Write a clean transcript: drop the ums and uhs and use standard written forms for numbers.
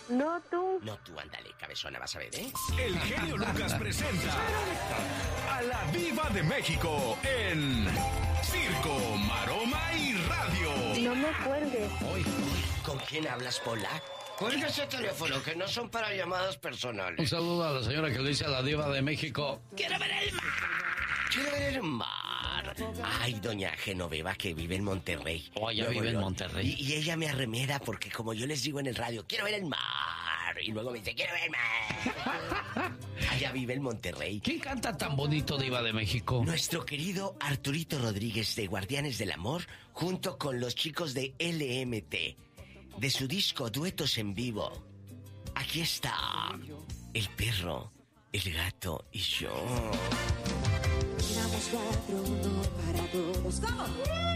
No, tú. No, tú, ándale, cabezona, vas a ver, ¿eh? El genio Lucas presenta a la Diva de México en Circo, Maroma y Radio. No me cuelgues. ¿Con quién hablas, Pola? Cuelga ese teléfono, que no son para llamadas personales. Un saludo a la señora que le dice a la Diva de México. ¡Quiero ver el mar! ¡Quiero ver el mar! Ay, doña Genoveva, que vive en Monterrey. Oh, ya vive en Monterrey. Y ella me arremeda porque como yo les digo en el radio, quiero ver el mar. Y luego me dice, quiero ver el mar. Allá vive en Monterrey. ¿Quién canta tan bonito, Diva de México? Nuestro querido Arturito Rodríguez de Guardianes del Amor, junto con los chicos de LMT, de su disco Duetos en Vivo. Aquí está el perro, el gato y yo. Éramos 4, uno para todos. ¡Vamos!